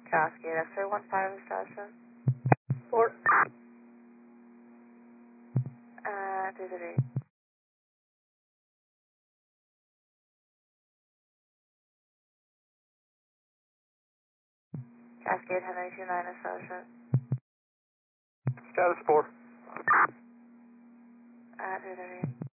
Cascade X-ray 15 station. 4. And 23. Cascade Henry 29 station. Status 4. And 23.